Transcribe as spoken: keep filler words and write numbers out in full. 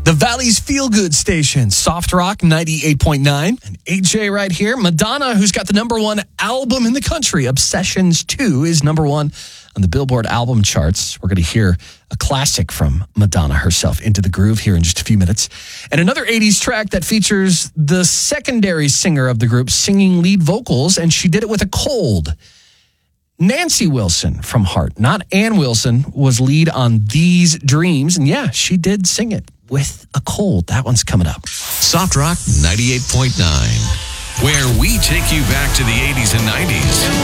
The Valley's feel-good station, Soft Rock ninety-eight point nine. And A J right here. Madonna, who's got the number one album in the country, Obsessions two, is number one on the Billboard album charts. We're going to hear a classic from Madonna herself, Into the Groove, here in just a few minutes. And another eighties track that features the secondary singer of the group singing lead vocals, and she did it with a cold. Nancy Wilson from Heart, not Ann Wilson, was lead on These Dreams. And yeah, she did sing it with a cold. That one's coming up. Soft Rock ninety-eight point nine, where we take you back to the eighties and nineties.